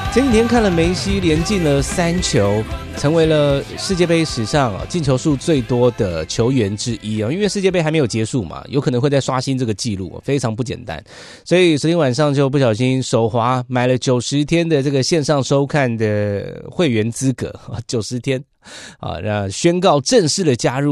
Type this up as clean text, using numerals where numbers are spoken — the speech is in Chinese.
前几天看了梅西连进了3球，成为了世界杯史上进球数最多的球员之一啊！因为世界杯还没有结束嘛，有可能会再刷新这个记录，非常不简单。所以昨天晚上就不小心手滑买了90天的这个线上收看的会员资格，90天啊，那宣告正式的加入